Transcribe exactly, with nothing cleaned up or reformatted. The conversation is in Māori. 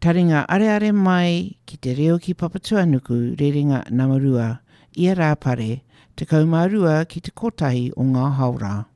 Taringa are are mai ki te reo ki Papatuanuku rerenga Namarua, ia rā pare, te kaumarua ki te kotahi o ngā haura.